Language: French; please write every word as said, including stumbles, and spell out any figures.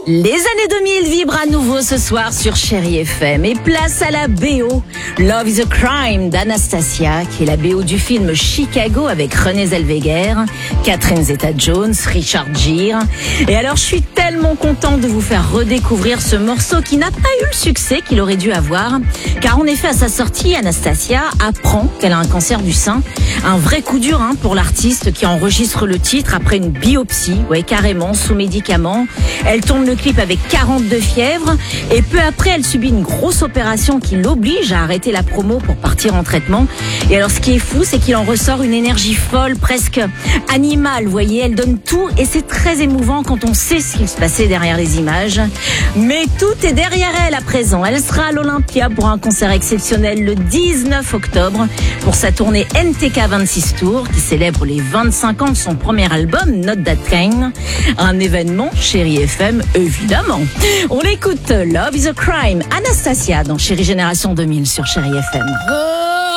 Les années deux mille vibrent à nouveau ce soir sur Chérie F M et place à la B O. Love is a Crime d'Anastasia, qui est la B O du film Chicago avec Renée Zellweger, Catherine Zeta-Jones, Richard Gere. Et alors je suis tellement contente de vous faire redécouvrir ce morceau qui n'a pas eu le succès qu'il aurait dû avoir, car en effet à sa sortie, Anastasia apprend qu'elle a un cancer du sein. Un vrai coup dur hein, pour l'artiste qui enregistre le titre après une biopsie, ouais carrément, sous médicaments. Elle tourne le clip avec quarante-deux fièvres et peu après elle subit une grosse opération qui l'oblige à arrêter la promo pour partir en traitement. Et alors ce qui est fou, c'est qu'il en ressort une énergie folle, presque animale, vous voyez, elle donne tout et c'est très émouvant quand on sait ce qu'il se passait derrière les images. Mais tout est derrière elle à présent. Elle sera à l'Olympia pour un concert exceptionnel le dix-neuf octobre pour sa tournée N T K vingt-six Tours qui célèbre les vingt-cinq ans de son premier album Not That Kind. Un événement Chérie F M évidemment. On l'écoute, Love is a Crime, Anastasia dans Chérie Génération deux mille sur Chérie F M.